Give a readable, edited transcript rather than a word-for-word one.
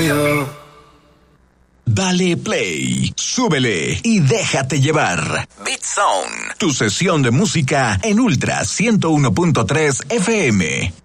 yo. Dale play, súbele y déjate llevar. Beat Zone, tu sesión de música en Ultra 101.3 FM.